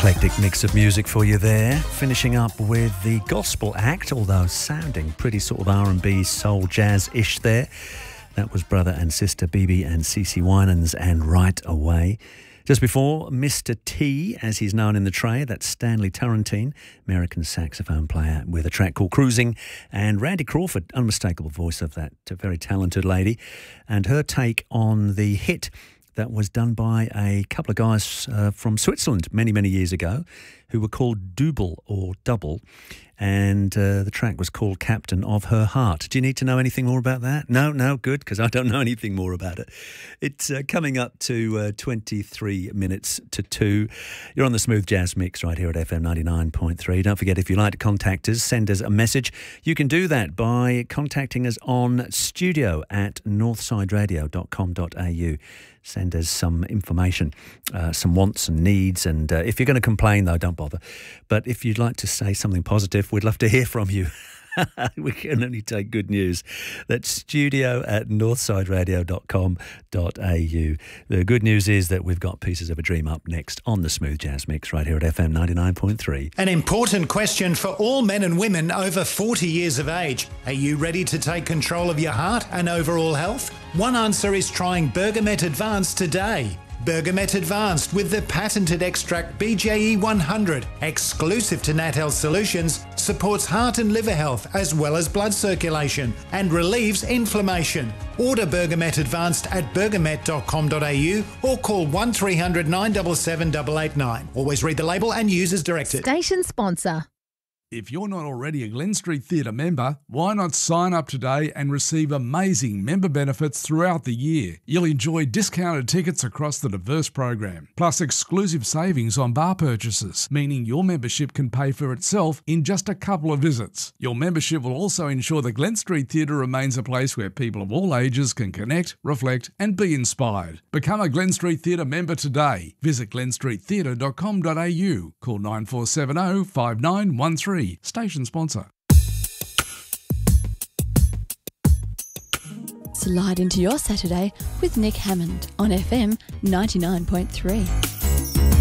eclectic mix of music for you there. Finishing up with the gospel act, although sounding pretty sort of R&B, soul, jazz-ish there. That was brother and sister BB and CeCe Winans and Right Away. Just before, Mr. T, as he's known in the trade, that's Stanley Turrentine, American saxophone player, with a track called Cruising, and Randy Crawford, unmistakable voice of that very talented lady, and her take on the hit that was done by a couple of guys from Switzerland many, many years ago who were called Double or Double, and the track was called Captain of Her Heart. Do you need to know anything more about that? No, good, because I don't know anything more about it. It's coming up to 23 minutes to 2. You're on the Smooth Jazz Mix right here at FM 99.3. Don't forget, if you'd like to contact us, send us a message. You can do that by contacting us on studio@northsideradio.com.au. Send us some information, some wants and needs. And if you're going to complain, though, don't bother. But if you'd like to say something positive, we'd love to hear from you. We can only take good news. That's studio@northsideradio.com.au. The good news is that we've got Pieces of a Dream up next on the Smooth Jazz Mix right here at FM 99.3. An important question for all men and women over 40 years of age. Are you ready to take control of your heart and overall health? One answer is trying Bergamet Advanced today. Bergamet Advanced with the patented extract BJE 100, exclusive to Nat Health Solutions, supports heart and liver health as well as blood circulation and relieves inflammation. Order Bergamet Advanced at bergamet.com.au or call 1300 977 889. Always read the label and use as directed. Station sponsor. If you're not already a Glen Street Theatre member, why not sign up today and receive amazing member benefits throughout the year? You'll enjoy discounted tickets across the diverse program, plus exclusive savings on bar purchases, meaning your membership can pay for itself in just a couple of visits. Your membership will also ensure the Glen Street Theatre remains a place where people of all ages can connect, reflect and be inspired. Become a Glen Street Theatre member today. Visit glenstreettheatre.com.au. Call 9470 5913. Station sponsor. Slide into your Saturday with Nick Hammond on FM 99.3.